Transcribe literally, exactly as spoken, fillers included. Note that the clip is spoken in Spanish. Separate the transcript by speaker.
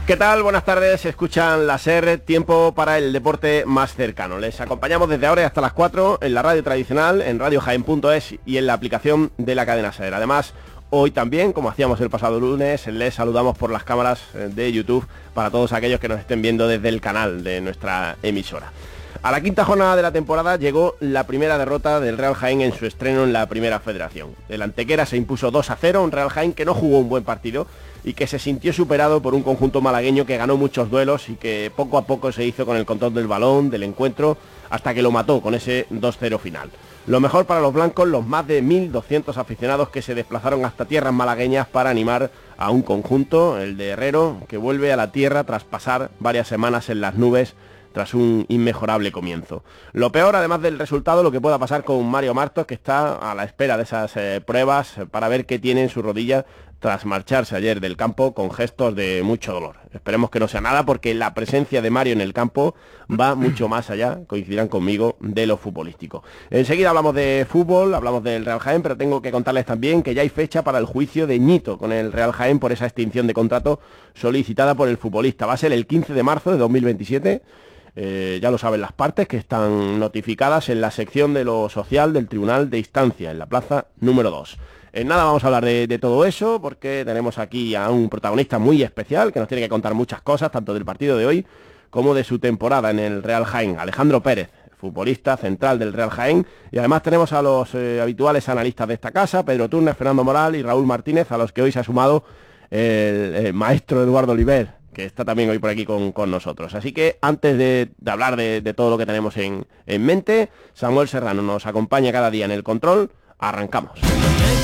Speaker 1: ¿Qué tal? Buenas tardes, escuchan la SER, tiempo para el deporte más cercano. Les acompañamos desde ahora y hasta las cuatro en la radio tradicional, en radio jaén punto es y en la aplicación de la cadena SER. Además, hoy también, como hacíamos el pasado lunes, les saludamos por las cámaras de YouTube para todos aquellos que nos estén viendo desde el canal de nuestra emisora. A la quinta jornada de la temporada llegó la primera derrota del Real Jaén en su estreno en la Primera Federación. El Antequera se impuso dos a cero, un Real Jaén que no jugó un buen partido y que se sintió superado por un conjunto malagueño que ganó muchos duelos y que poco a poco se hizo con el control del balón, del encuentro, hasta que lo mató con ese dos cero final. Lo mejor para los blancos, los más de mil doscientos aficionados que se desplazaron hasta tierras malagueñas para animar a un conjunto, el de Herrero, que vuelve a la tierra tras pasar varias semanas en las nubes tras un inmejorable comienzo. Lo peor, además del resultado, lo que pueda pasar con Mario Martos, que está a la espera de esas eh, pruebas para ver qué tiene en su rodilla tras marcharse ayer del campo con gestos de mucho dolor. Esperemos que no sea nada, porque la presencia de Mario en el campo va mucho más allá, coincidirán conmigo, de lo futbolístico. Enseguida hablamos de fútbol, hablamos del Real Jaén, pero tengo que contarles también que ya hay fecha para el juicio de Ñito con el Real Jaén por esa extinción de contrato solicitada por el futbolista. Va a ser el quince de marzo de dos mil veintisiete. Eh, ya lo saben las partes, que están notificadas en la sección de lo social del Tribunal de Instancia, en la plaza número dos. En nada vamos a hablar de, de todo eso, porque tenemos aquí a un protagonista muy especial, que nos tiene que contar muchas cosas, tanto del partido de hoy, como de su temporada en el Real Jaén. Alejandro Pérez, futbolista central del Real Jaén, y además tenemos a los eh, habituales analistas de esta casa, Pedro Turner, Fernando Moral y Raúl Martínez, a los que hoy se ha sumado el, el maestro Eduardo Oliver, que está también hoy por aquí con, con nosotros. Así que antes de, de hablar de, de todo lo que tenemos en, en mente, Samuel Serrano nos acompaña cada día en el control. Arrancamos.